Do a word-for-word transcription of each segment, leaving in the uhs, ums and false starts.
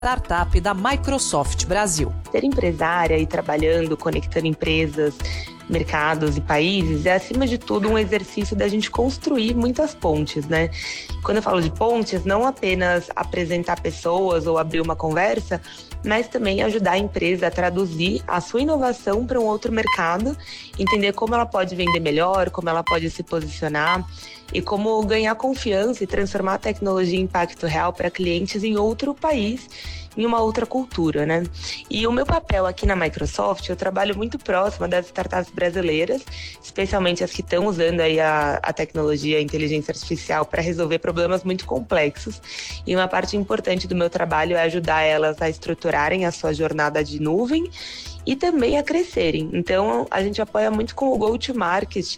startup da Microsoft Brasil. Ser empresária e trabalhando, conectando empresas, mercados e países é, acima de tudo, um exercício da gente construir muitas pontes, né? Quando eu falo de pontes, não apenas apresentar pessoas ou abrir uma conversa, mas também ajudar a empresa a traduzir a sua inovação para um outro mercado, entender como ela pode vender melhor, como ela pode se posicionar e como ganhar confiança e transformar a tecnologia em impacto real para clientes em outro país, em uma outra cultura, né? E o meu papel aqui na Microsoft, eu trabalho muito próxima das startups brasileiras, especialmente as que estão usando aí a, a tecnologia, a inteligência artificial para resolver problemas muito complexos. E uma parte importante do meu trabalho é ajudar elas a estruturarem a sua jornada de nuvem e também a crescerem. Então, a gente apoia muito com o go-to-market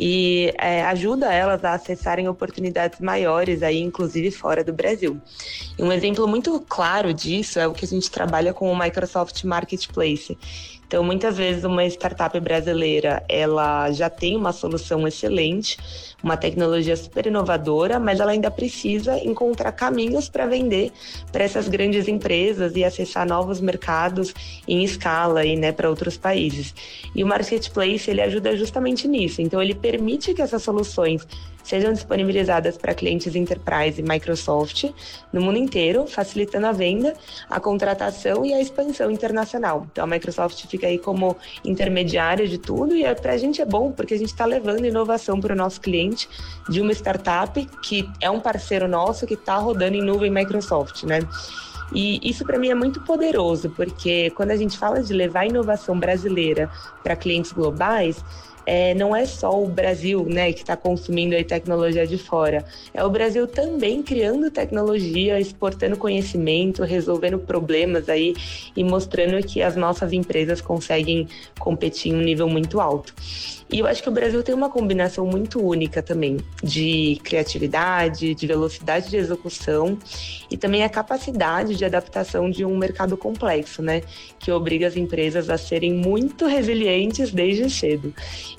e é, ajuda elas a acessarem oportunidades maiores, aí, inclusive fora do Brasil. E um exemplo muito claro disso é o que a gente trabalha com o Microsoft Marketplace. Então, muitas vezes uma startup brasileira, ela já tem uma solução excelente, uma tecnologia super inovadora, mas ela ainda precisa encontrar caminhos para vender para essas grandes empresas e acessar novos mercados em escala e, né, para outros países. E o Marketplace, ele ajuda justamente nisso. Então, ele permite que essas soluções sejam disponibilizadas para clientes Enterprise e Microsoft no mundo inteiro, facilitando a venda, a contratação e a expansão internacional. Então, a Microsoft fica aí como intermediária de tudo e para a gente é bom, porque a gente está levando inovação para o nosso cliente de uma startup que é um parceiro nosso que está rodando em nuvem Microsoft, né? E isso para mim é muito poderoso, porque quando a gente fala de levar inovação brasileira para clientes globais, É, não é só o Brasil, né, que está consumindo aí tecnologia de fora. É o Brasil também criando tecnologia, exportando conhecimento, resolvendo problemas aí e mostrando que as nossas empresas conseguem competir em um nível muito alto. E eu acho que o Brasil tem uma combinação muito única também de criatividade, de velocidade de execução e também a capacidade de adaptação de um mercado complexo, né, que obriga as empresas a serem muito resilientes desde cedo.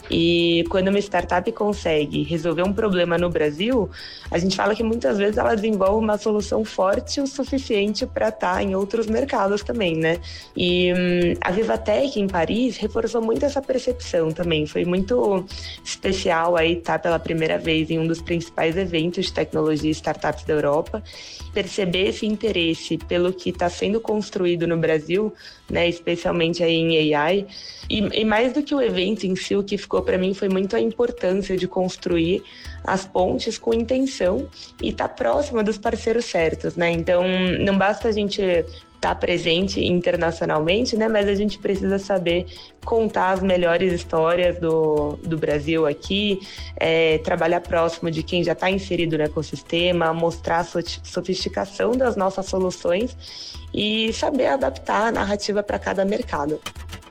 E quando uma startup consegue resolver um problema no Brasil, a gente fala que muitas vezes ela desenvolve uma solução forte o suficiente para estar em outros mercados também, né? E hum, a Vivatech em Paris reforçou muito essa percepção também. Foi muito especial aí estar pela primeira vez em um dos principais eventos de tecnologia e startups da Europa, perceber esse interesse pelo que está sendo construído no Brasil, né, especialmente aí em A I. E, e mais do que o evento em si, o que ficou para mim foi muito a importância de construir as pontes com intenção e estar tá próxima dos parceiros certos, né? Então, não basta a gente estar tá presente internacionalmente, né? Mas a gente precisa saber contar as melhores histórias do, do Brasil aqui, é, trabalhar próximo de quem já está inserido no ecossistema, mostrar a sofisticação das nossas soluções e saber adaptar a narrativa para cada mercado.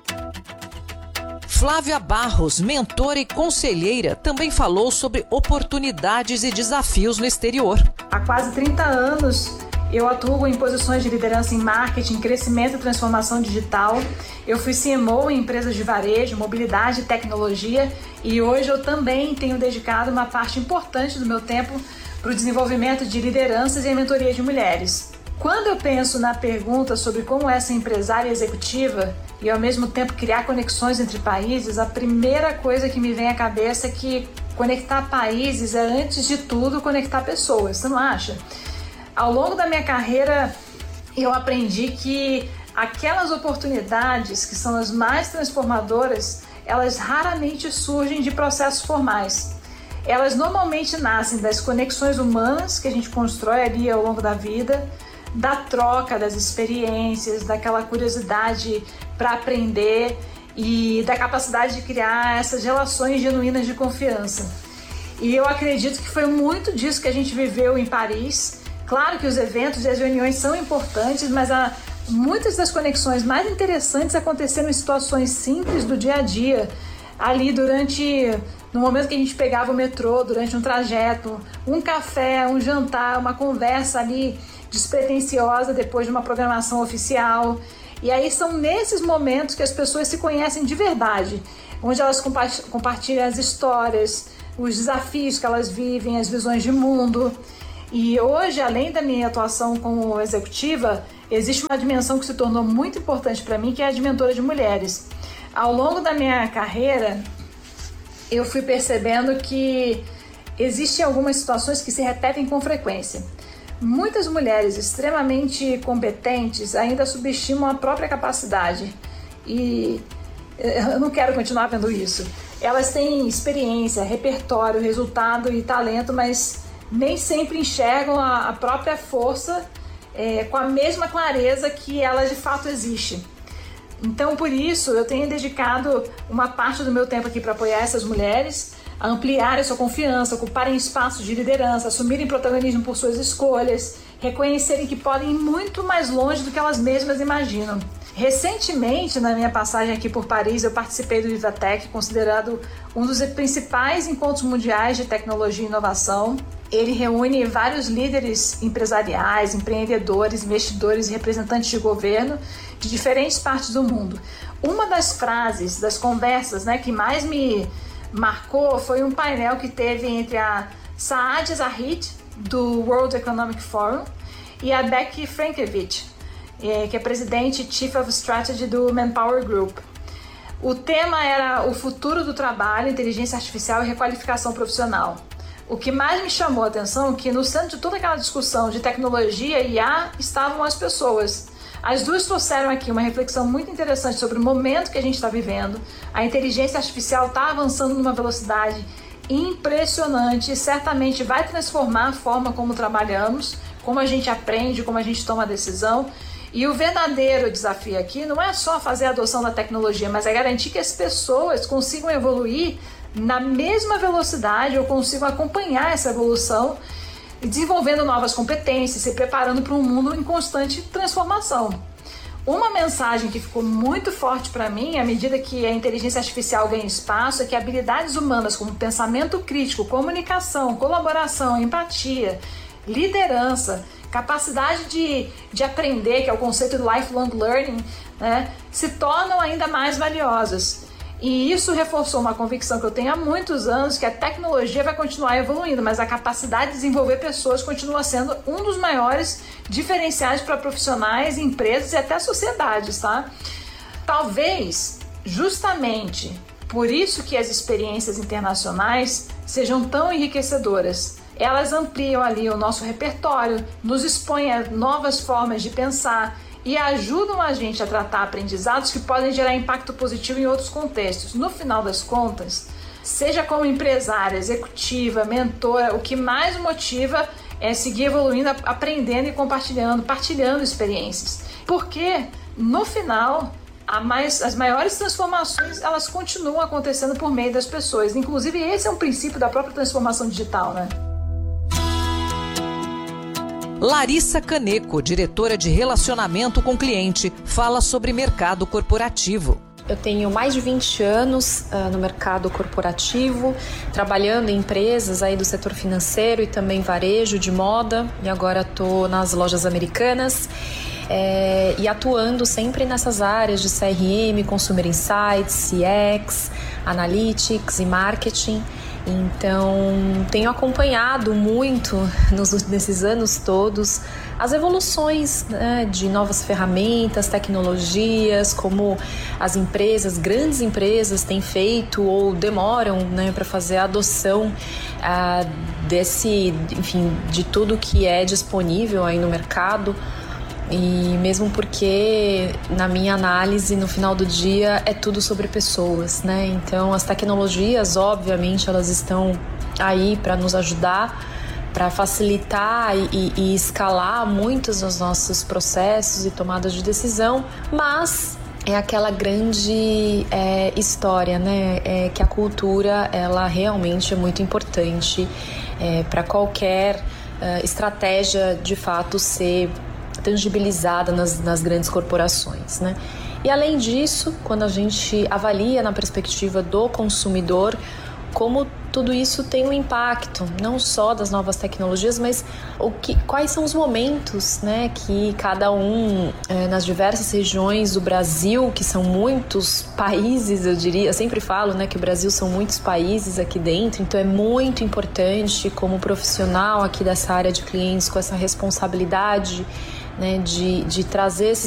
Flávia Barros, mentora e conselheira, também falou sobre oportunidades e desafios no exterior. Há quase trinta anos eu atuo em posições de liderança em marketing, crescimento e transformação digital. Eu fui C M O em empresas de varejo, mobilidade e tecnologia e hoje eu também tenho dedicado uma parte importante do meu tempo para o desenvolvimento de lideranças e a mentoria de mulheres. Quando eu penso na pergunta sobre como é ser empresária executiva e ao mesmo tempo criar conexões entre países, a primeira coisa que me vem à cabeça é que conectar países é, antes de tudo, conectar pessoas, você não acha? Ao longo da minha carreira, eu aprendi que aquelas oportunidades que são as mais transformadoras, elas raramente surgem de processos formais. Elas normalmente nascem das conexões humanas que a gente constrói ali ao longo da vida, da troca das experiências, daquela curiosidade para aprender e da capacidade de criar essas relações genuínas de confiança. E eu acredito que foi muito disso que a gente viveu em Paris. Claro que os eventos e as reuniões são importantes, mas há muitas das conexões mais interessantes aconteceram em situações simples do dia a dia, ali durante, no momento que a gente pegava o metrô, durante um trajeto, um café, um jantar, uma conversa ali despretensiosa depois de uma programação oficial. E aí são nesses momentos que as pessoas se conhecem de verdade, onde elas compartilham as histórias, os desafios que elas vivem, as visões de mundo. E hoje, além da minha atuação como executiva, existe uma dimensão que se tornou muito importante para mim, que é a de mentora de mulheres. Ao longo da minha carreira, eu fui percebendo que existem algumas situações que se repetem com frequência. Muitas mulheres extremamente competentes ainda subestimam a própria capacidade e eu não quero continuar vendo isso. Elas têm experiência, repertório, resultado e talento, mas nem sempre enxergam a, a própria força é, com a mesma clareza que ela de fato existe. Então, por isso, eu tenho dedicado uma parte do meu tempo aqui para apoiar essas mulheres, a ampliarem sua confiança, ocuparem espaços de liderança, assumirem protagonismo por suas escolhas, reconhecerem que podem ir muito mais longe do que elas mesmas imaginam. Recentemente, na minha passagem aqui por Paris, eu participei do VivaTech, considerado um dos principais encontros mundiais de tecnologia e inovação. Ele reúne vários líderes empresariais, empreendedores, investidores e representantes de governo de diferentes partes do mundo. Uma das frases, das conversas, né, que mais me marcou foi um painel que teve entre a Saad Zahid, do World Economic Forum, e a Becky Frankiewicz, que é presidente e Chief of Strategy do Manpower Group. O tema era o futuro do trabalho, inteligência artificial e requalificação profissional. O que mais me chamou a atenção é que no centro de toda aquela discussão de tecnologia e I A estavam as pessoas. As duas trouxeram aqui uma reflexão muito interessante sobre o momento que a gente está vivendo. A inteligência artificial está avançando numa velocidade impressionante e certamente vai transformar a forma como trabalhamos, como a gente aprende, como a gente toma a decisão. E o verdadeiro desafio aqui não é só fazer a adoção da tecnologia, mas é garantir que as pessoas consigam evoluir na mesma velocidade ou consigam acompanhar essa evolução, desenvolvendo novas competências, se preparando para um mundo em constante transformação. Uma mensagem que ficou muito forte para mim, à medida que a inteligência artificial ganha espaço, é que habilidades humanas como pensamento crítico, comunicação, colaboração, empatia, liderança, capacidade de, de aprender, que é o conceito do lifelong learning, né, se tornam ainda mais valiosas. E isso reforçou uma convicção que eu tenho há muitos anos, que a tecnologia vai continuar evoluindo, mas a capacidade de desenvolver pessoas continua sendo um dos maiores diferenciais para profissionais, empresas e até sociedades, tá? Talvez, justamente por isso que as experiências internacionais sejam tão enriquecedoras. Elas ampliam ali o nosso repertório, nos expõem a novas formas de pensar e ajudam a gente a tratar aprendizados que podem gerar impacto positivo em outros contextos. No final das contas, seja como empresária, executiva, mentora, o que mais motiva é seguir evoluindo, aprendendo e compartilhando, partilhando experiências. Porque, no final, a mais, as maiores transformações, elas continuam acontecendo por meio das pessoas. Inclusive, esse é um princípio da própria transformação digital, né? Larissa Caneco, diretora de Relacionamento com Cliente, fala sobre mercado corporativo. Eu tenho mais de vinte anos uh, no mercado corporativo, trabalhando em empresas aí do setor financeiro e também varejo de moda, e agora estou nas lojas americanas é, e atuando sempre nessas áreas de C R M, Consumer Insights, C X, Analytics e Marketing. Então, tenho acompanhado muito nos, nesses anos todos as evoluções, né, de novas ferramentas, tecnologias, como as empresas, grandes empresas têm feito ou demoram, né, para fazer a adoção ah, desse, enfim, de tudo que é disponível aí no mercado. E mesmo porque, na minha análise, no final do dia, é tudo sobre pessoas, né? Então, as tecnologias, obviamente, elas estão aí para nos ajudar, para facilitar e, e escalar muitos dos nossos processos e tomadas de decisão, mas é aquela grande é, história, né? É que a cultura, ela realmente é muito importante é, para qualquer é, estratégia, de fato, ser tangibilizada nas, nas grandes corporações, né? E além disso, quando a gente avalia na perspectiva do consumidor, como tudo isso tem um impacto, não só das novas tecnologias, mas o que, quais são os momentos, né, que cada um, é, nas diversas regiões do Brasil, que são muitos países, eu diria, eu sempre falo, né, que o Brasil são muitos países aqui dentro, então é muito importante, como profissional aqui dessa área de clientes, com essa responsabilidade, né, de, de trazer esses